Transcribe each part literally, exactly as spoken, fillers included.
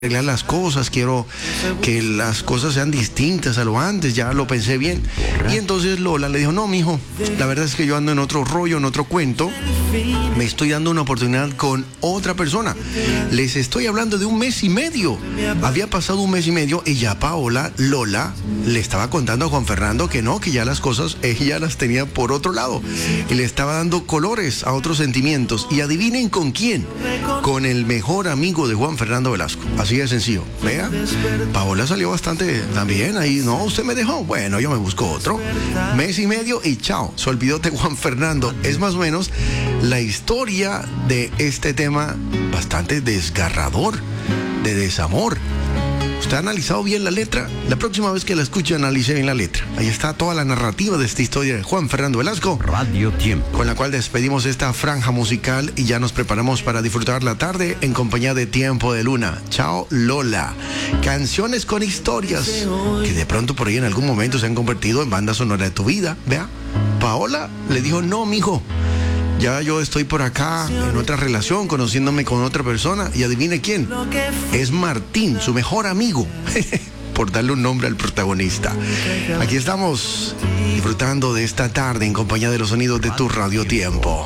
arreglar las cosas, quiero que las cosas sean distintas a lo antes, ya lo pensé bien. Y entonces Lola le dijo, no, mijo, la verdad es que yo ando en otro rollo, en otro cuento, me estoy dando una oportunidad con otra persona. Les estoy hablando de un mes y medio. Había pasado un mes y medio y ya Paola, Lola, le estaba contando a Juan Fernando que no, que ya las cosas ella las tenía por otro lado. Y le estaba dando colores a otros sentimientos. Y adivinen con quién, con el mejor amigo de Juan Fernando Velasco. Así de sencillo. Vea, Paola salió bastante también ahí. No, usted me dejó. Bueno, yo me busco otro. Mes y medio y chao. Se olvidó de Juan Fernando. Es más o menos la historia de este tema bastante desgarrador, de desamor. ¿Usted ha analizado bien la letra? La próxima vez que la escuche, analice bien la letra. Ahí está toda la narrativa de esta historia de Juan Fernando Velasco, Radio Tiempo, con la cual despedimos esta franja musical y ya nos preparamos para disfrutar la tarde en compañía de Tiempo de Luna. Chao, Lola. Canciones con historias que de pronto por ahí en algún momento se han convertido en banda sonora de tu vida. Vea, Paola le dijo, no, mijo, ya yo estoy por acá en otra relación, conociéndome con otra persona. Y adivine quién. Es Martín, su mejor amigo. Por darle un nombre al protagonista. Aquí estamos disfrutando de esta tarde en compañía de los sonidos de tu Radio Tiempo.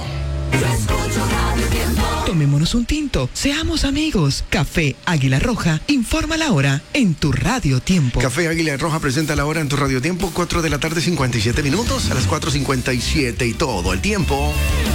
Tomémonos un tinto, seamos amigos. Café Águila Roja informa la hora en tu Radio Tiempo. Café Águila Roja presenta la hora en tu Radio Tiempo, cuatro de la tarde, cincuenta y siete minutos, a las cuatro cincuenta y siete y todo el tiempo.